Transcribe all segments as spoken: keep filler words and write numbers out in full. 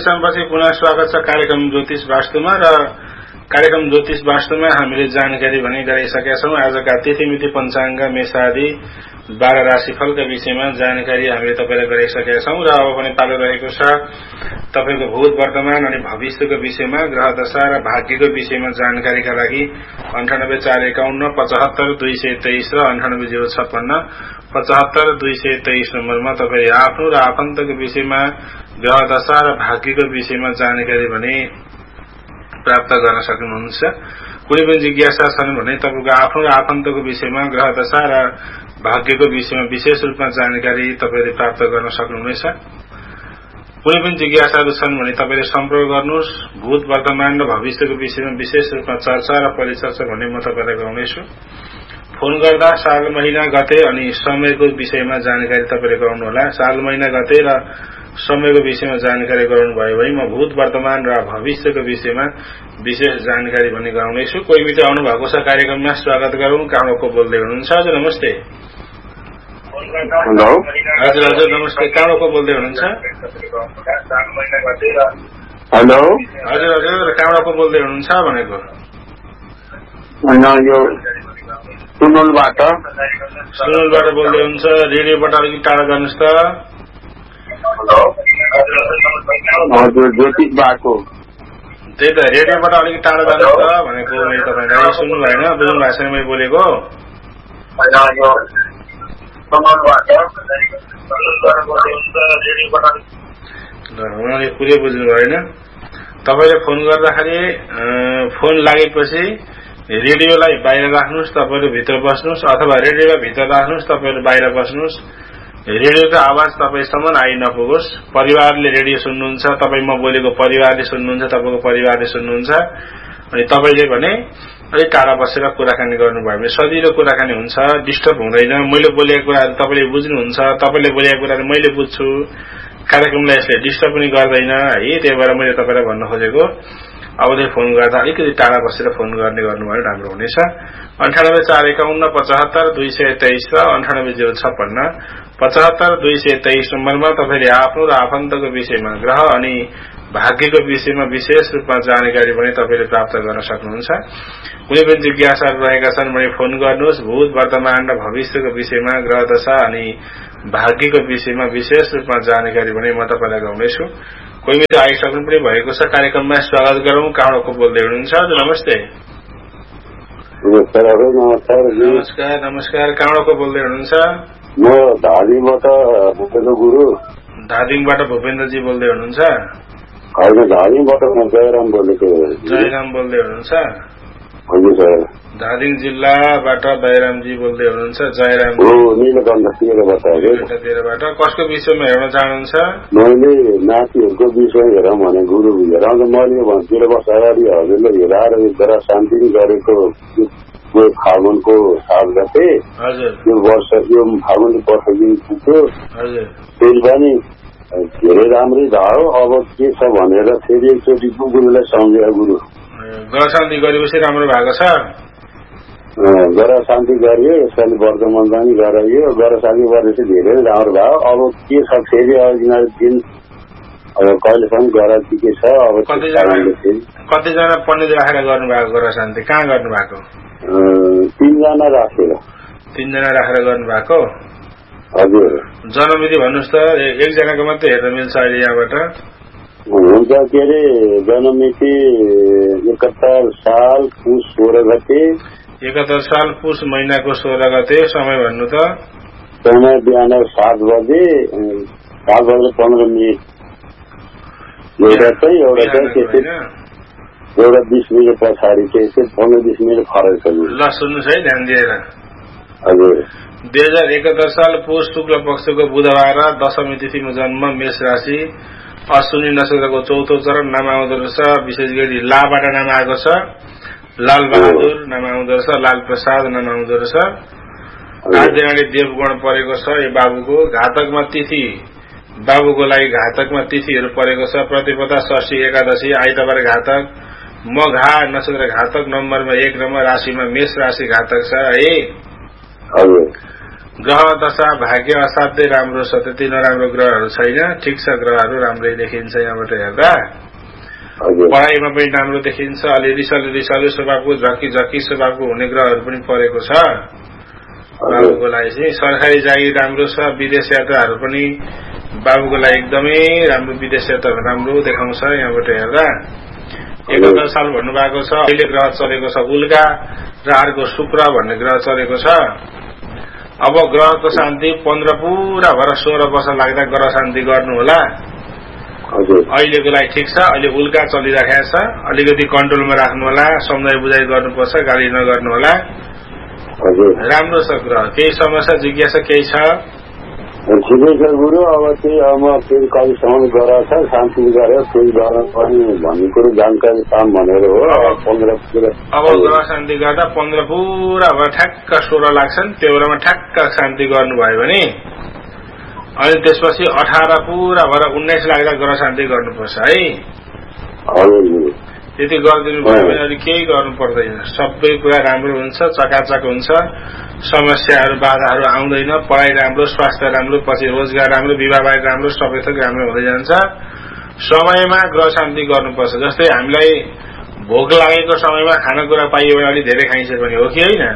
विश्रामपछि पुनः स्वागत छ कार्यक्रम ज्योतिष वास्तुमा र कार्यक्रम ज्योतिष वास्तुमा हामीले जानकारी भने गराइसकेका छौं। आजका तिथिमिति पञ्चाङ्ग मेषादि बाह्र राशिफलका विषयमा जानकारी हामीले तपाईलाई गराइसकेका छौं र अब पनि पालो रहेको छ तपाईको भूत वर्तमान अनि भविष्यको विषयमा ग्रह दशा र भाग्यको विषयमा जानकारीका लागि अन्ठानब्बे चार एकाउन्न पचहत्तर दुई सय तेइस र अन्ठानब्बे जीरो छप्पन्न पचहत्तर दुई सय तेइस नम्बरमा तपाईँ आफ्नो र आफन्तको विषयमा ग्रह दशा र भाग्यको विषयमा जानकारी भने प्राप्त गर्न सक्नुहुन्छ। कुनै पनि जिज्ञासा छन् भने तपाईको आफ्नो र आफन्तको विषयमा ग्रह दशा र भाग्यको विषयमा विशेष रूपमा जानकारी तपाईले प्राप्त गर्न सक्नुहुनेछ। कुनै पनि जिज्ञासाहरू छन् भने तपाईले सम्पर्क गर्नुहोस्। भूत वर्तमान र भविष्यको विषयमा विशेष रूपमा चर्चा र परिचर्चा भन्ने म तपाईलाई गराउनेछु। फोन गर्दा साल महिना गते अनि समयको विषयमा जानकारी तपाईले गराउनुहोला। साल महिना गते र समयको विषयमा जानकारी गराउनु भयो भने म भूत वर्तमान र भविष्यको विषयमा विशेष जानकारी भन्ने गराउनेछु। कोही मित्र आउनु भएको छ कार्यक्रममा, स्वागत गरौं। कहाँबाट को बोल्दै हुनुहुन्छ? हजुर नमस्ते। हेलो। हजुर हजुर नमस्ते। कहाँबाट को बोल्दै हुनुहुन्छ? हेलो। हजुर हजुर कहाँबाट को बोल्दै हुनुहुन्छ भनेको? यो सुनोलबाट। सुनोलबाट बोल्दै हुनुहुन्छ। रेडियोबाट अलिकति टाढा गर्नुहोस् त। हजुर ज्योतिषबाट हो। त्यही त रेडियोबाट अलिकति टाढा गर्नुहोस् त भनेको मैले तपाईँलाई। सुन्नु भएन? बुझ्नु भएको छैन मैले बोलेको? उहाँले पुरै बुझ्नु भएन। तपाईँले फोन गर्दाखेरि फोन लागेपछि रेडियोलाई बाहिर राख्नुहोस्, तपाईँले भित्र बस्नुहोस्, अथवा रेडियोलाई भित्र राख्नुहोस्, तपाईँले बाहिर बस्नुहोस्। रेडियोको आवाज तपाईँसम्म आइ नपुगोस्। परिवारले रेडियो सुन्नुहुन्छ, तपाईँ म बोलेको परिवारले सुन्नुहुन्छ, तपाईँको परिवारले सुन्नुहुन्छ, अनि तपाईँले भने अलिक टाढा बसेर कुराकानी गर्नुभयो भने सजिलो कुराकानी हुन्छ, डिस्टर्ब हुँदैन। मैले बोलेको कुराहरू तपाईँले बुझ्नुहुन्छ, तपाईँले बोलेको कुराहरू मैले बुझ्छु, कार्यक्रमलाई यसले डिस्टर्ब पनि गर्दैन है। त्यही भएर मैले तपाईँलाई भन्न खोजेको अबदेखि फोन गर्दा अलिकति टाढा बसेर फोन गर्ने गर्नुभयो राम्रो हुनेछ। अन्ठानब्बे चार एकाउन्न पचहत्तर दुई सय तेइस र अन्ठानब्बे जीरो छप्पन्न पचहत्तर दुई सय तेइस नम्बरमा तपाईँले आफ्नो र आफन्तको विषयमा ग्रह अनि भाग्यको विषयमा विशेष रूपमा जानकारी पनि तपाईँले प्राप्त गर्न सक्नुहुन्छ। कुनै पनि जिज्ञासाहरू रहेका छन् भने फोन गर्नुहोस्। भूत वर्तमान र भविष्यको विषयमा ग्रह दशा अनि भाग्यको विषयमा विशेष रूपमा जानकारी पनि म तपाईँलाई गराउनेछु। कोही मित्र आइसक्नु पनि भएको छ कार्यक्रममा, स्वागत गरौं। कहाँबाट को बोल्दै हुनुहुन्छ? हजुर नमस्ते। नमस्कार नमस्कार। कहाँबाट को बोल्दै हुनुहुन्छ? म धादिङबाट भूपेन्द्र गुरु। धादिङबाट भूपेन्द्रजी बोल्दै हुनुहुन्छ? होइन, धादिङबाट म जयराम बोलेको। जयराम बोल्दै हुनुहुन्छ? हजुर सर। धादिङ जिल्लाबाट जयरामजी बोल्दै हुनुहुन्छ? जयराम नीलकण्ठ तेह्रबाट। तेह्रबाट कसको विषयमा हेर्न चाहनुहुन्छ? मैले नातिहरूको विषय हेरौँ भने गुरु हेर मैले तेह्र वर्ष अगाडि हजुरले हेराएर एकजना शान्ति गरेको यो फागुनको सात गते यो वर्ष यो फागुनको वर्ष दिन पुग्यो। फेरि पनि धेरै राम्रै भयो। अब के छ भनेर फेरि एकचोटि गुरुलाई सम्झेर गुरु ग्रह शान्ति गरेपछि राम्रो भएको छ। ग्रह शान्ति गरियो, यसपालि वर्तमान पनि गराइयो। ग्रह शान्ति गरेपछि धेरै राम्रो भयो। अब के छ फेरि दिन अब कहिलेसम्म गराती के छ। अब कतिजना पण्डित राखेर गर्नुभएको ग्रह शान्ति? कहाँ गर्नुभएको? तीनजना राखेर। तीनजना राखेर गर्नुभएको? हजुर। जन्ममिति भन्नुहोस् त, एकजनाको मात्रै हेर्न मिल्छ अहिले यहाँबाट? हुन्छ। के अरे जन्ममिति एकहत्तर साल पुस सोह्र गते। एकहत्तर साल पुस महिनाको सोह्र गते। समय भन्नु त? समय बिहान सात बजे सात बजेर पन्ध्र मिनट। एउटा चाहिँ एउटा चाहिँ त्यस्तै एउटा बिस मिनट पछाडि त्यस्तै पन्ध्र बिस मिनट फरक छ। ल सुन्नुहोस् है ध्यान दिएर। हजुर। दुई हजार एकहत्तर साल पुस शुक्ल पक्षको बुधबार दशमी तिथिमा जन्म, मेष राशि, अश्विनी नक्षत्रको चौथो चरण नाम आउँदो रहेछ। विशेष गरी लाबाट नाम आएको छ। लाल बहादुर नाम आउँदो रहेछ। लाल प्रसाद नाम आउँदो रहेछ। आद्यनाडी देवगुण परेको छ यो बाबुको। घातकमा तिथि बाबुको लागि घातकमा तिथिहरू परेको छ। प्रतिपदा, षष्ठी, एकादशी, आइतबार घातक, मघा नक्षत्र घातक, नम्बरमा एक नम्बर, राशिमा मेष राशि घातक छ है। ग्रह दशा भाग्य असाध्यै राम्रो छ, त्यति नराम्रो ग्रहहरू छैन, ठिक छ, ग्रहहरू राम्रै देखिन्छ यहाँबाट हेर्दा। पढाइमा पनि राम्रो देखिन्छ, अलि रिसले रिसले स्वभावको झकी झकी स्वभावको हुने ग्रहहरू पनि परेको छ बाबुको लागि चाहिँ। सरकारी जागिर राम्रो छ, विदेश यात्राहरू पनि बाबुको लागि एकदमै राम्रो, विदेश यात्रा राम्रो देखाउँछ यहाँबाट हेर्दा। एकात्तर साल भन्नुभएको छ, अहिले ग्रह चलेको छ उल्का र अर्को शुक्र भन्ने ग्रह चलेको छ। अब ग्रहको शान्ति पन्ध्र पूरा भएर सोह्र वर्ष लाग्दा ग्रह शान्ति गर्नु होला। अहिलेको लागि ठिक छ, अहिले उल्का चलिराखेको छ, अलिकति कन्ट्रोलमा राख्नु होला, सम्झाइ बुझाइ गर्नुपर्छ, गाली नगर्नु होला। राम्रो छ ग्रह, केही समस्या जिज्ञासा केही छ? ठिकै छ गुरु, अब चाहिँ अब फेरि कहिलेसम्म गराएको छ, शान्ति गरेर फेरि गर्न पर्ने भन्ने कुरो जानकारी पाऊँ भनेर हो। पन्ध्र पुरा अब ग्रह शान्ति गर्दा पन्ध्र पुरा भएर ठ्याक्क सोह्र लाग्छन्, त्यो बेलामा ठ्याक्क शान्ति गर्नुभयो भने अनि त्यसपछि अठार पुरा भएर उन्नाइस लाग्दा ग्रह शान्ति गर्नुपर्छ है। त्यति गरिदिनु भयो भने अलिक केही गर्नु पर्दैन, सबै कुरा राम्रो हुन्छ, चकाचक हुन्छ, समस्याहरू बाधाहरू आउँदैन, पढाइ राम्रो, स्वास्थ्य राम्रो, पछि रोजगार राम्रो, विवाह राम्रो, सबै थोक राम्रो हुँदै जान्छ। समयमा ग्रह शान्ति गर्नुपर्छ। जस्तै हामीलाई भोक लागेको समयमा खानेकुरा पाइयो भने अलिक धेरै खाइन्छ भने हो कि होइन?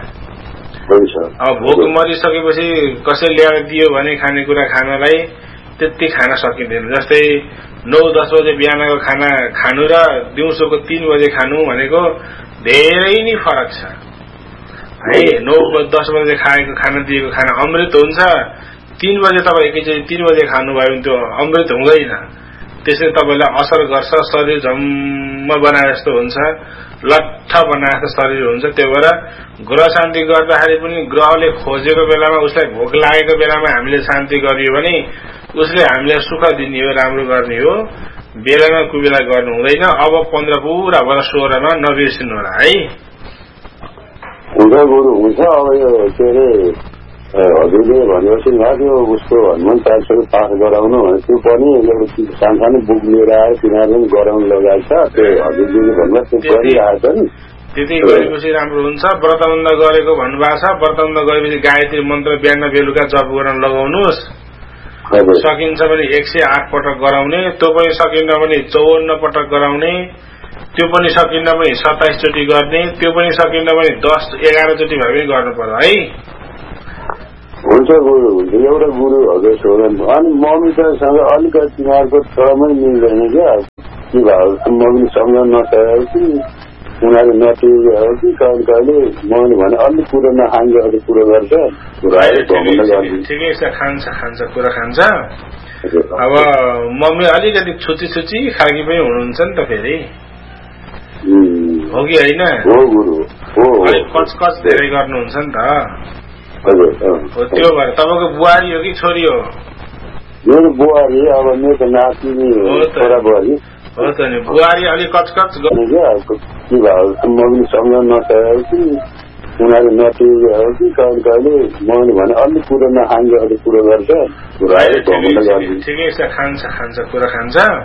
अब भोक मरिसकेपछि कसैले ल्याएर दियो भने खानेकुरा खानलाई त्यति खान सकिँदैन। जस्तै नौ दस बजे बिहानको खाना खानु र दिउँसोको तीन बजे खानु भनेको धेरै नै फरक छ है। नौ दस बजे खाएको खाना दिएको खाना अमृत हुन्छ, तीन बजे तपाईँ एकैचोटि तीन बजे खानुभयो भने त्यो अमृत हुँदैन। त्यसले तपाईँलाई असर गर्छ, शरीर झम्म बनाए जस्तो हुन्छ, लट्ठ बनाए जस्तो शरीर हुन्छ। त्यो भएर ग्रह शान्ति गर्दाखेरि पनि ग्रहले खोजेको बेलामा, उसलाई भोक लागेको बेलामा हामीले शान्ति गरियो भने उसले हामीलाई सुख दिने हो, राम्रो गर्ने हो, बेलामा कुबेला गर्नु हुँदैन। अब पन्ध्र पुरा भएर सोह्रमा नबिर्सिनु होला है। हुन्छ गुरु, हुन्छ। अब यो के अरे हजुरले भनेपछि त्यो उसको हनुमान चालिसाको पाठ गराउनु भने त्यो पनि एउटा सानसानो बुक लिएर आयो, तिनीहरू पनि गराउनु लगाएको छ। त्यो हजुरले भन्दा त्यो गरिरहेको छ नि, त्यति गरेपछि राम्रो हुन्छ। व्रतबन्ध गरेको भन्नुभएको छ, व्रतबन्ध गरेपछि गायत्री मन्त्र बिहान बेलुका जप गर्न लगाउनुहोस्। सकिन्छ भने एक सय आठ पटक गराउने, त्यो पनि सकिन्न भने चौवन्न पटक गराउने, त्यो पनि सकिन्न भने सत्ताइस चोटि गर्ने, त्यो पनि सकिन्न भने दस एघार चोटि भए पनि गर्नु पर्छ है। हुन्छ गुरु, हुन्छ। एउटा गुरु हजुर सोधन, अनि मम्मीसँग अलिकति तिनीहरूको थोरमै मिल्दैन क्या, के भयो मम्मी सम्झाउन नसकेको कि उनीहरू नटेको हो कि कहिले कहिले मैले भने अलिक कुरो नखान्छ, अलिक कुरो गर्छ। ठिकै छ, खान्छ खान्छ कुरा खान्छ। अब मम्मी अलिकति छुची छुची खालकी पनि हुनुहुन्छ नि त फेरि, हो कि होइन? अलिक कचकच धेरै गर्नुहुन्छ नि त। त्यो भएर तपाईँको बुहारी हो कि छोरी हो? मेरो बुहारी, अब मेरो नातिनी छोरा बुहारी हो त नि। बुहारी अलिक कचकच गर्ने क्या, के भयो मम्मी सम्झाउन नसकेको कि उनीहरू नटेको हो कि कहिले कहिले मैले भने अलिक कुरो नखान्छ, अलिक कुरो गर्छ। ठिकै छ, खान्छ खान्छ कुरा खान्छ।